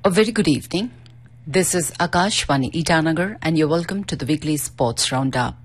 A very good evening. This is Akashvani Itanagar and you're welcome to the weekly sports roundup.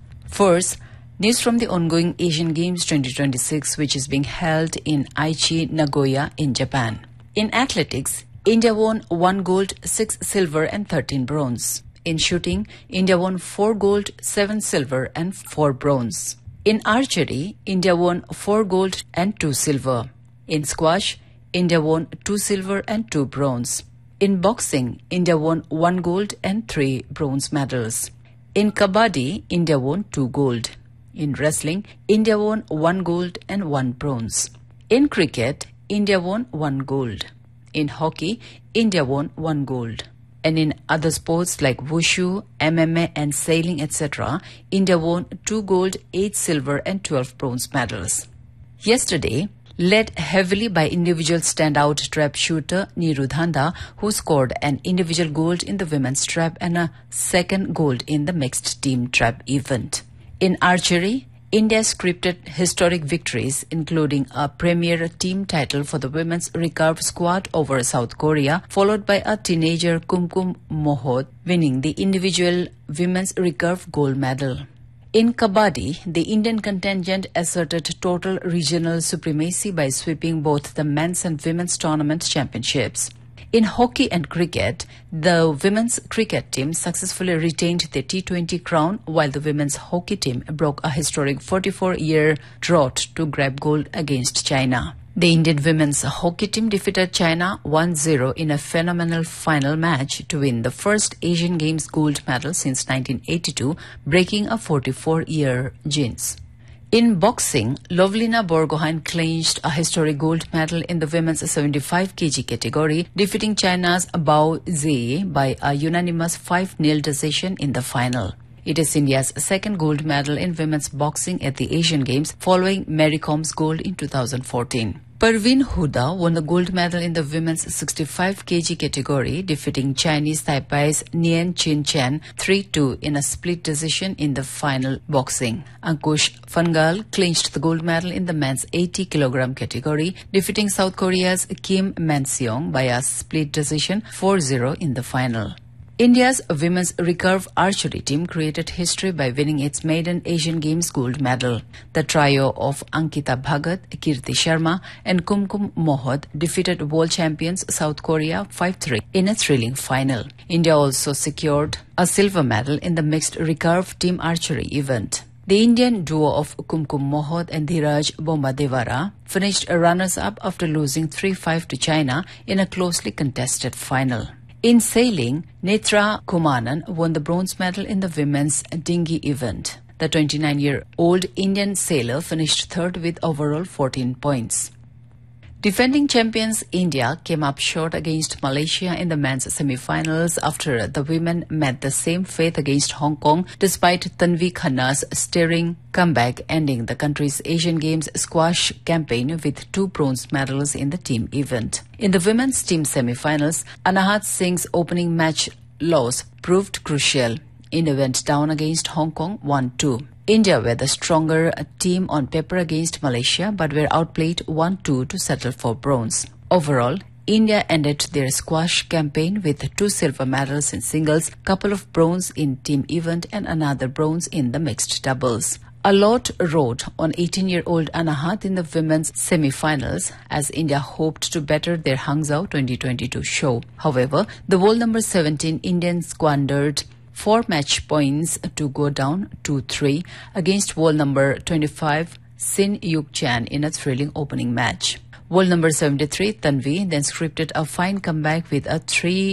First, news from the ongoing Asian Games 2026 which is being held in Aichi, Nagoya in Japan. In athletics, India won 1 gold, 6 silver and 13 bronze. In shooting, India won 4 gold, 7 silver and 4 bronze. In archery, India won 4 gold and 2 silver. In squash, India won 2 silver and 2 bronze. In boxing, India won 1 gold and 3 bronze medals. In kabaddi, India won 2 gold. In wrestling, India won 1 gold and 1 bronze. In cricket, India won 1 gold. In hockey, India won 1 gold. And in other sports like wushu, MMA and sailing etc., India won 2 gold, 8 silver and 12 bronze medals. Yesterday, led heavily by individual standout trap shooter Neeru Dhanda, who scored an individual gold in the women's trap and a second gold in the mixed team trap event. In archery, India scripted historic victories, including a premier team title for the women's recurve squad over South Korea, followed by a teenager Kumkum Mohod winning the individual women's recurve gold medal. In kabaddi, the Indian contingent asserted total regional supremacy by sweeping both the men's and women's tournament championships. In hockey and cricket, the women's cricket team successfully retained the T20 crown, while the women's hockey team broke a historic 44-year drought to grab gold against China. The Indian women's hockey team defeated China 1-0 in a phenomenal final match to win the first Asian Games gold medal since 1982, breaking a 44-year jinx. In boxing, Lovlina Borgohain clinched a historic gold medal in the women's 75 kg category, defeating China's Bao Ziyi by a unanimous 5-0 decision in the final. It is India's second gold medal in women's boxing at the Asian Games, following Mary Com's gold in 2014. Parveen Huda won the gold medal in the women's 65 kg category, defeating Chinese Taipei's Nian Chin Chen 3-2 in a split decision in the final boxing. Ankush Phangal clinched the gold medal in the men's 80 kg category, defeating South Korea's Kim Man-seong by a split decision 4-0 in the final. India's women's recurve archery team created history by winning its maiden Asian Games gold medal. The trio of Ankita Bhagat, Kirti Sharma and Kumkum Mohod defeated world champions South Korea 5-3 in a thrilling final. India also secured a silver medal in the mixed recurve team archery event. The Indian duo of Kumkum Mohod and Dhiraj Bombadewara finished runners-up after losing 3-5 to China in a closely contested final. In sailing, Netra Kumanan won the bronze medal in the women's dinghy event. The 29-year-old Indian sailor finished third with overall 14 points. Defending champions India came up short against Malaysia in the men's semi-finals after the women met the same fate against Hong Kong despite Tanvi Khanna's stirring comeback, ending the country's Asian Games squash campaign with 2 bronze medals in the team event. In the women's team semi-finals, Anahat Singh's opening match loss proved crucial. India went down against Hong Kong 1-2. India were the stronger team on paper against Malaysia but were outplayed 1-2 to settle for bronze. Overall, India ended their squash campaign with 2 silver medals in singles, couple of bronze in team event and another bronze in the mixed doubles. A lot rode on 18-year-old Anahat in the women's semi-finals as India hoped to better their Hangzhou 2022 show. However, the world number 17 Indian squandered 4 match points to go down 2-3 against world number 25 Sin Yuk Chan in a thrilling opening match. World number 73 Tanvi then scripted a fine comeback with a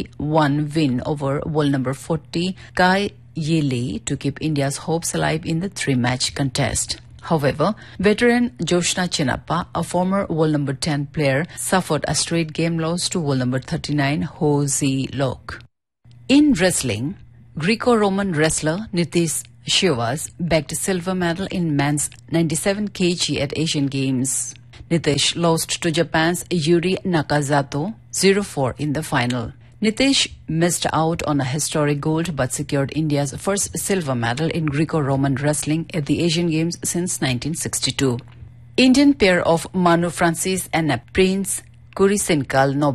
3-1 win over world number 40 Kai Yi to keep India's hopes alive in the 3-match contest. However, veteran Joshna Chinappa, a former world number 10 player, suffered a straight game loss to world number 39 Ho Zi Lok. In wrestling, Greco-Roman wrestler Nitish Shivas bagged silver medal in men's 97 kg at Asian Games. Nitish lost to Japan's Yuri Nakazato 0-4 in the final. Nitish missed out on a historic gold but secured India's first silver medal in Greco-Roman wrestling at the Asian Games since 1962. Indian pair of Manu Francis and Prince Kurisenkal Nobel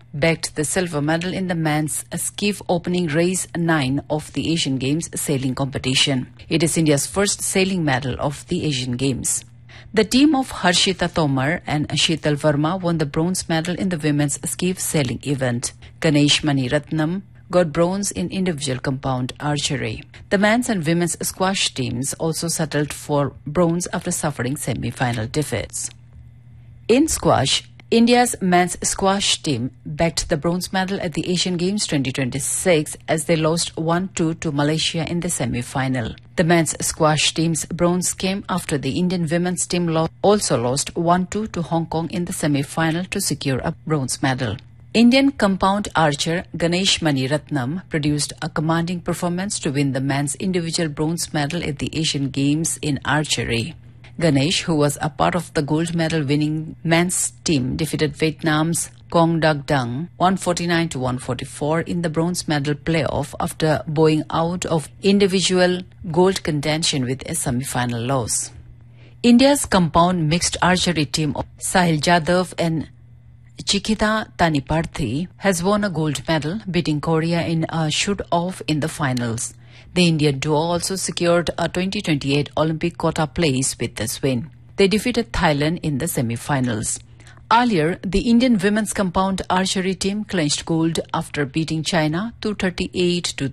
bagged the silver medal in the men's skiff opening race 9 of the Asian Games sailing competition. It is India's first sailing medal of the Asian Games. The team of Harshita Tomar and Sheetal Verma won the bronze medal in the women's skiff sailing event. Ganesh Maniratnam got bronze in individual compound archery. The men's and women's squash teams also settled for bronze after suffering semi-final defeats. In squash, India's men's squash team bagged the bronze medal at the Asian Games 2026 as they lost 1-2 to Malaysia in the semi-final. The men's squash team's bronze came after the Indian women's team also lost 1-2 to Hong Kong in the semi-final to secure a bronze medal. Indian compound archer Ganesh Maniratnam produced a commanding performance to win the men's individual bronze medal at the Asian Games in archery. Ganesh, who was a part of the gold medal winning men's team, defeated Vietnam's Kong Duc Dang 149 to 144 in the bronze medal playoff after bowing out of individual gold contention with a semi-final loss. India's compound mixed archery team of Sahil Jadhav and Chikita Taniparthi has won a gold medal, beating Korea in a shoot-off in the finals. The Indian duo also secured a 2028 Olympic quota place with this win. They defeated Thailand in the semi-finals. Earlier, the Indian women's compound archery team clinched gold after beating China 238 to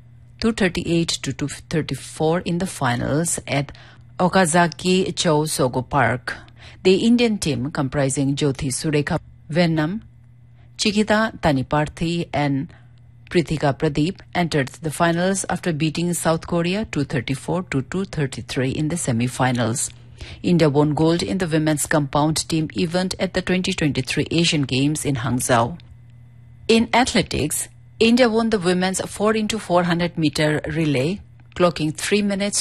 234 in the finals at Okazaki Cho Sogo Park. The Indian team, comprising Jyothi Surekha Vennam, Chikita Taniparthi and Prithika Pradeep, entered the finals after beating South Korea 234 to 233 in the semi-finals. India won gold in the women's compound team event at the 2023 Asian Games in Hangzhou. In athletics, India won the women's 4x400 meter relay, clocking 3 minutes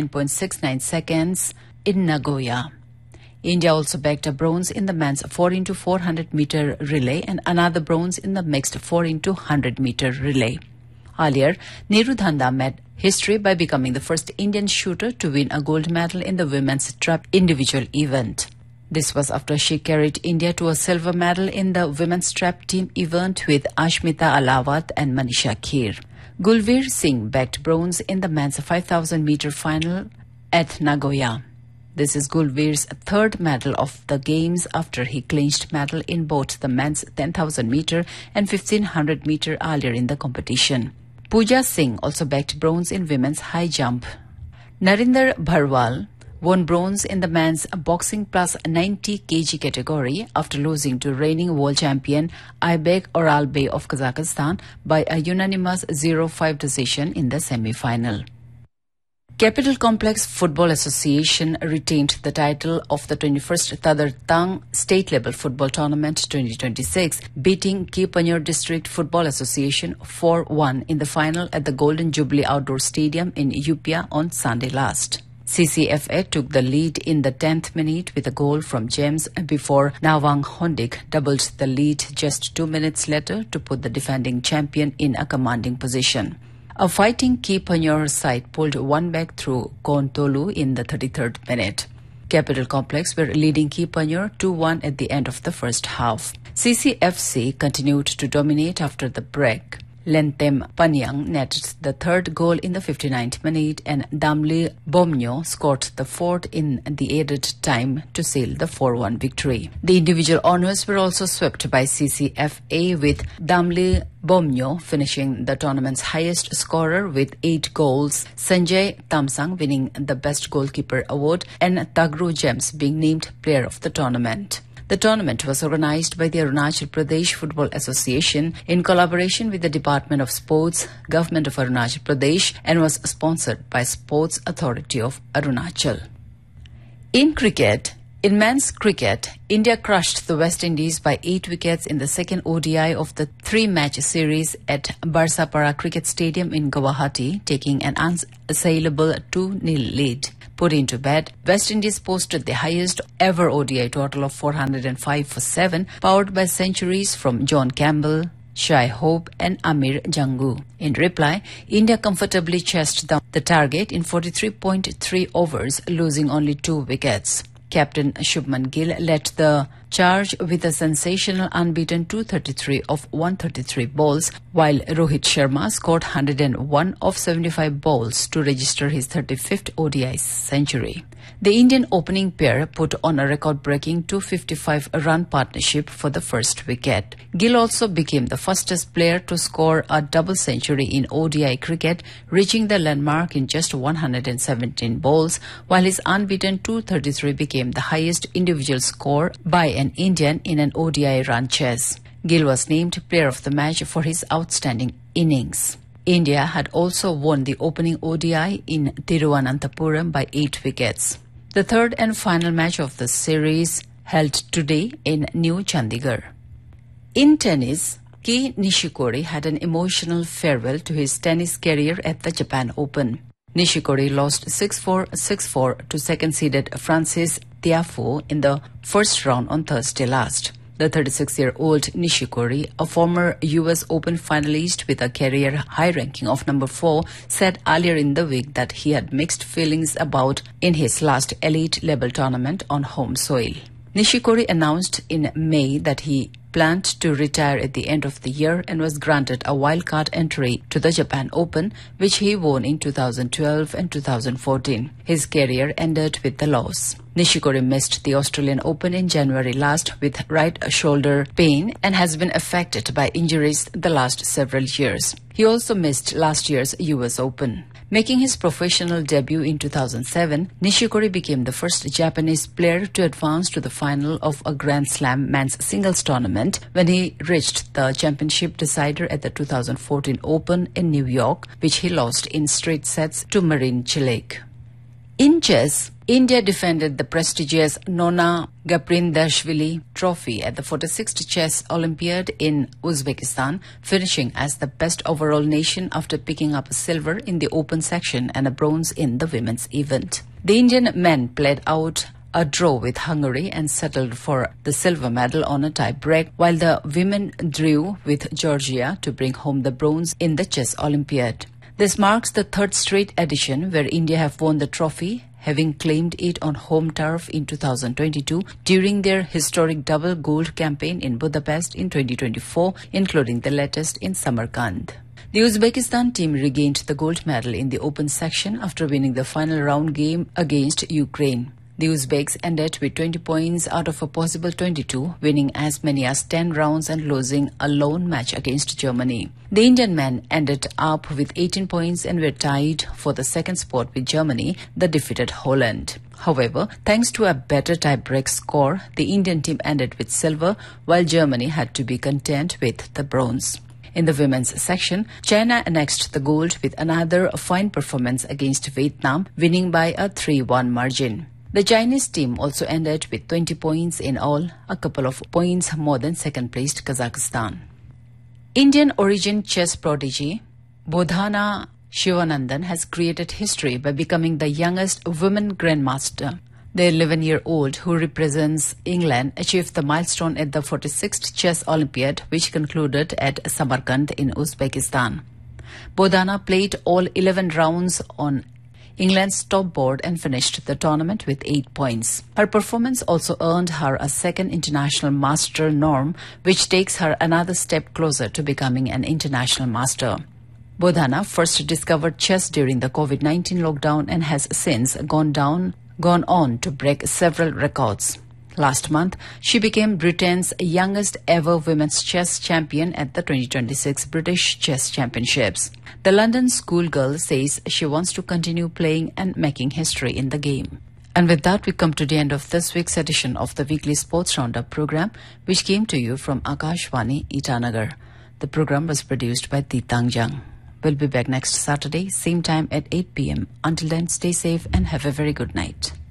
29.69 seconds in Nagoya. India also bagged a bronze in the men's 4x400 meter relay and another bronze in the mixed 4x100 meter relay. Earlier, Neeru Dhanda made history by becoming the first Indian shooter to win a gold medal in the women's trap individual event. This was after she carried India to a silver medal in the women's trap team event with Ashmita Alawat and Manisha Kheer. Gulveer Singh bagged bronze in the men's 5,000 meter final at Nagoya. This is Gulveer's third medal of the Games after he clinched medal in both the men's 10,000 meter and 1,500 meter earlier in the competition. Pooja Singh also bagged bronze in women's high jump. Narinder Bharwal won bronze in the men's boxing plus 90 kg category after losing to reigning world champion Aybek Oralbey of Kazakhstan by a unanimous 0-5 decision in the semi-final. Capital Complex Football Association retained the title of the 21st Tadar Tang State Level Football Tournament 2026, beating Kipanyor District Football Association 4-1 in the final at the Golden Jubilee Outdoor Stadium in Upia on Sunday last. CCFA took the lead in the 10th minute with a goal from James before Nawang Hondik doubled the lead just 2 minutes later to put the defending champion in a commanding position. A fighting Kipanyor side pulled one back through Kontolu in the 33rd minute. Capital Complex were leading Kipanyor 2-1 at the end of the first half. CCFC continued to dominate after the break. Lentem Panyang netted the third goal in the 59th minute and Damli Bomnyo scored the fourth in the added time to seal the 4-1 victory. The individual honours were also swept by CCFA with Damli Bomnyo finishing the tournament's highest scorer with 8 goals, Sanjay Tamsang winning the Best Goalkeeper award and Tagru Gems being named Player of the Tournament. The tournament was organized by the Arunachal Pradesh Football Association in collaboration with the Department of Sports, Government of Arunachal Pradesh, and was sponsored by Sports Authority of Arunachal. In cricket, in men's cricket, India crushed the West Indies by 8 wickets in the second ODI of the 3-match series at Barsapara Cricket Stadium in Guwahati, taking an unassailable 2-0 lead. Put into bed, West Indies posted the highest ever ODI total of 405 for 7, powered by centuries from John Campbell, Shai Hope and Amir Jangu. In reply, India comfortably chased down the target in 43.3 overs, losing only 2 wickets. Captain Shubman Gill led the charged with a sensational unbeaten 233 of 133 balls, while Rohit Sharma scored 101 of 75 balls to register his 35th ODI century. The Indian opening pair put on a record-breaking 255-run partnership for the first wicket. Gill also became the fastest player to score a double century in ODI cricket, reaching the landmark in just 117 balls, while his unbeaten 233 became the highest individual score by an Indian in an ODI run chase. Gill was named Player of the Match for his outstanding innings. India had also won the opening ODI in Thiruvananthapuram by 8 wickets. The third and final match of the series held today in New Chandigarh. In tennis, Kei Nishikori had an emotional farewell to his tennis career at the Japan Open. Nishikori lost 6-4, 6-4 to second-seeded Frances Tiafoe in the first round on Thursday last. The 36-year-old Nishikori, a former US Open finalist with a career high ranking of number 4, said earlier in the week that he had mixed feelings about in his last elite-level tournament on home soil. Nishikori announced in May that he planned to retire at the end of the year and was granted a wildcard entry to the Japan Open, which he won in 2012 and 2014. His career ended with the loss. Nishikori missed the Australian Open in January last with right shoulder pain and has been affected by injuries the last several years. He also missed last year's US Open. Making his professional debut in 2007, Nishikori became the first Japanese player to advance to the final of a Grand Slam men's singles tournament when he reached the championship decider at the 2014 Open in New York, which he lost in straight sets to Marin Cilic. In chess, India defended the prestigious Nona Gaprindashvili Trophy at the 46th Chess Olympiad in Uzbekistan, finishing as the best overall nation after picking up a silver in the open section and a bronze in the women's event. The Indian men played out a draw with Hungary and settled for the silver medal on a tie break, while the women drew with Georgia to bring home the bronze in the Chess Olympiad. This marks the third straight edition where India have won the trophy, having claimed it on home turf in 2022 during their historic double gold campaign in Budapest in 2024, including the latest in Samarkand. The Uzbekistan team regained the gold medal in the open section after winning the final round game against Ukraine. The Uzbeks ended with 20 points out of a possible 22, winning as many as 10 rounds and losing a lone match against Germany. The Indian men ended up with 18 points and were tied for the second spot with Germany, that defeated Holland. However, thanks to a better tie-break score, the Indian team ended with silver, while Germany had to be content with the bronze. In the women's section, China annexed the gold with another fine performance against Vietnam, winning by a 3-1 margin. The Chinese team also ended with 20 points in all, a couple of points more than second-placed Kazakhstan. Indian origin chess prodigy Bodhana Shivanandan has created history by becoming the youngest woman grandmaster. The 11-year-old, who represents England, achieved the milestone at the 46th Chess Olympiad, which concluded at Samarkand in Uzbekistan. Bodhana played all 11 rounds on England's top board and finished the tournament with 8 points. Her performance also earned her a second international master norm, which takes her another step closer to becoming an international master. Bodhana first discovered chess during the COVID-19 lockdown and has since gone on to break several records. Last month, she became Britain's youngest ever women's chess champion at the 2026 British Chess Championships. The London schoolgirl says she wants to continue playing and making history in the game. And with that, we come to the end of this week's edition of the Weekly Sports Roundup program, which came to you from Akashvani, Itanagar. The program was produced by Titang Jang. We'll be back next Saturday, same time at 8 p.m. Until then, stay safe and have a very good night.